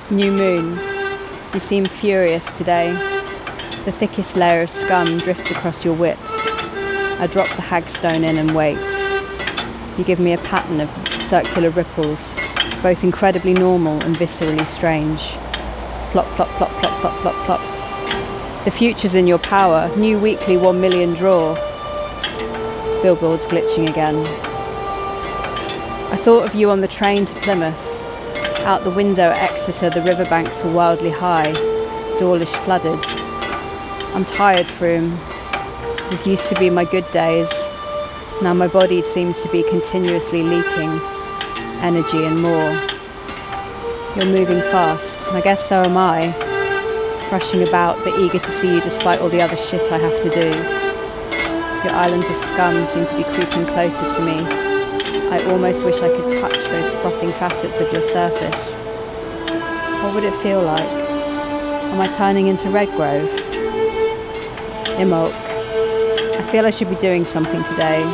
New moon. You seem furious today. The thickest layer of scum drifts across your width. I drop the hagstone in and wait. You give me a pattern of circular ripples, both incredibly normal and viscerally strange. Plop, plop, plop, plop, plop, plop, plop. The future's in your power. New weekly 1 million draw. Billboards glitching again. I thought of you on the train to Plymouth. Out the window at Exeter, the riverbanks were wildly high, Dawlish flooded. I'm tired, Froome. This used to be my good days. Now my body seems to be continuously leaking energy and more. You're moving fast, and I guess so am I. Rushing about, but eager to see you despite all the other shit I have to do. Your islands of scum seem to be creeping closer to me. I almost wish I could touch those frothing facets of your surface. What would it feel like? Am I turning into Redgrove? Imolc. I feel I should be doing something today.